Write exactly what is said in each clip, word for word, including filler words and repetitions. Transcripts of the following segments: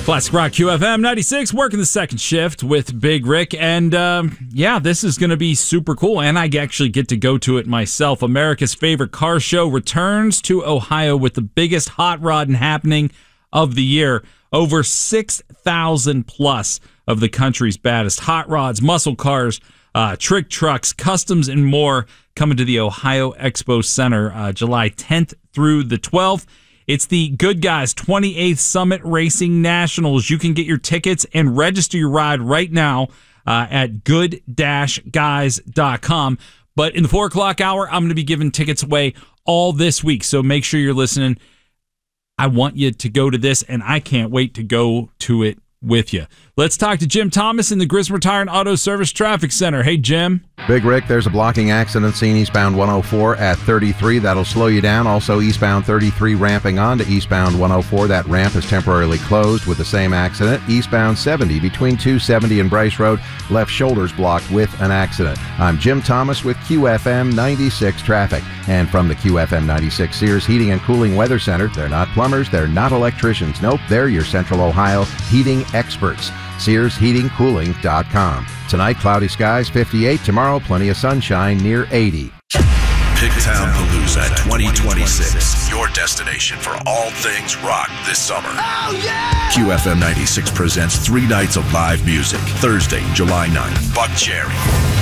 Classic Rock Q F M ninety-six, working the second shift with Big Rick. And um, yeah, this is going to be super cool. And I actually get to go to it myself. America's favorite car show returns to Ohio with the biggest hot rod and happening of the year. Over six thousand plus of the country's baddest hot rods, muscle cars, uh, trick trucks, customs, and more coming to the Ohio Expo Center uh, July tenth through the twelfth. It's the Good Guys twenty-eighth Summit Racing Nationals. You can get your tickets and register your ride right now uh, at good dash guys dot com. But in the four o'clock hour, I'm going to be giving tickets away all this week. So make sure you're listening. I want you to go to this, and I can't wait to go to it with you. Let's talk to Jim Thomas in the Griswold Tire and Auto Service Traffic Center. Hey, Jim. Big Rick, there's a blocking accident seen eastbound one oh four at thirty-three. That'll slow you down. Also, eastbound thirty-three ramping on to eastbound one oh four. That ramp is temporarily closed with the same accident. Eastbound seventy between two seventy and Bryce Road, left shoulder's blocked with an accident. I'm Jim Thomas with Q F M ninety-six Traffic. And from the Q F M ninety-six Sears Heating and Cooling Weather Center, they're not plumbers, they're not electricians. Nope, they're your Central Ohio heating experts. Sears Heating Cooling dot com. Tonight, cloudy skies, fifty-eight. Tomorrow, plenty of sunshine, near eighty. Pigtown Palooza twenty twenty-six, your destination for all things rock this summer. Oh, yeah! Q F M ninety-six presents three nights of live music. Thursday, July ninth, Buck Cherry.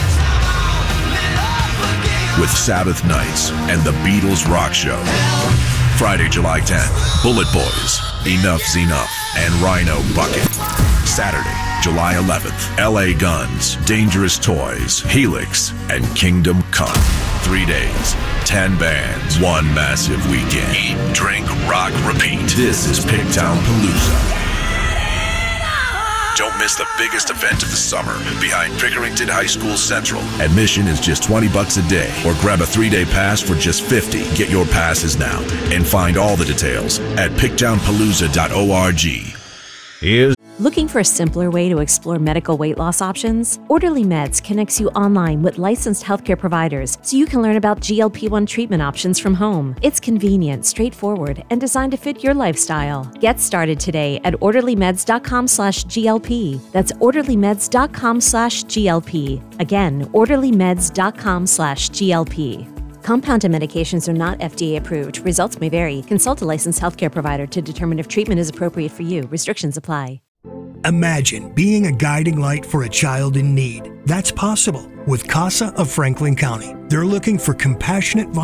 With Sabbath Nights and the Beatles Rock Show. Friday, July tenth, Bullet Boys, Enough's Enough, and Rhino Bucket. Saturday, July eleventh, L A Guns, Dangerous Toys, Helix, and Kingdom Come. Three days, ten bands, one massive weekend. Eat, drink, rock, repeat. This is Pigtown Palooza. Don't miss the biggest event of the summer behind Pickerington High School Central. Admission is just twenty bucks a day, or grab a three-day pass for just fifty. Get your passes now and find all the details at pigtown palooza dot org. Is Looking for a simpler way to explore medical weight loss options? Orderly Meds connects you online with licensed healthcare providers so you can learn about G L P one treatment options from home. It's convenient, straightforward, and designed to fit your lifestyle. Get started today at orderly meds dot com slash G L P. That's orderly meds dot com slash G L P. Again, orderly meds dot com slash G L P. Compounded medications are not F D A approved. Results may vary. Consult a licensed healthcare provider to determine if treatment is appropriate for you. Restrictions apply. Imagine being a guiding light for a child in need. That's possible with CASA of Franklin County. They're looking for compassionate